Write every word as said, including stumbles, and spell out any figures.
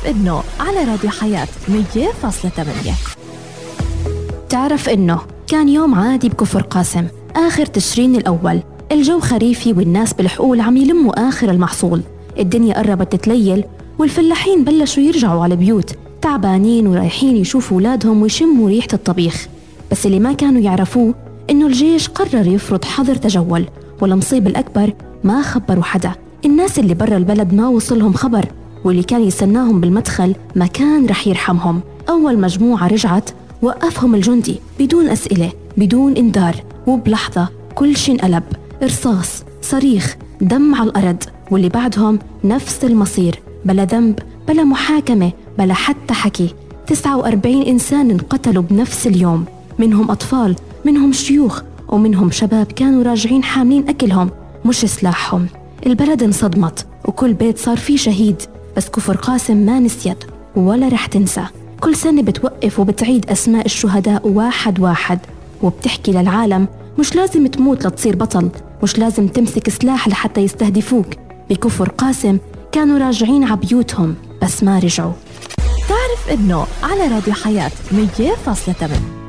تعرف إنه على راديو حياة مية فاصلة ثمانية. تعرف إنه كان يوم عادي بكفر قاسم، آخر تشرين الأول، الجو خريفي والناس بالحقول عم يلموا آخر المحصول. الدنيا قربت تتليل والفلاحين بلشوا يرجعوا على البيوت تعبانين ورايحين يشوفوا أولادهم ويشموا ريحة الطبيخ. بس اللي ما كانوا يعرفوه إنه الجيش قرر يفرض حظر تجول، والمصيبة الأكبر ما خبروا حدا. الناس اللي برا البلد ما وصلهم خبر، واللي كان يستناهم بالمدخل ما كان رح يرحمهم. أول مجموعة رجعت وقفهم الجندي بدون أسئلة بدون إنذار، وبلحظة كل شي انقلب، رصاص، صريخ، دم على الأرض. واللي بعدهم نفس المصير، بلا ذنب بلا محاكمة بلا حتى حكي. تسعة وأربعين إنسان انقتلوا بنفس اليوم، منهم أطفال، منهم شيوخ، ومنهم شباب كانوا راجعين حاملين أكلهم مش سلاحهم. البلد انصدمت وكل بيت صار فيه شهيد، بس كفر قاسم ما نسيت ولا رح تنسى. كل سنة بتوقف وبتعيد أسماء الشهداء واحد واحد، وبتحكي للعالم مش لازم تموت لتصير بطل، مش لازم تمسك سلاح لحتى يستهدفوك. بكفر قاسم كانوا راجعين عبيوتهم بس ما رجعوا. تعرف إنه على راديو حياة مية فاصلة ثمانية.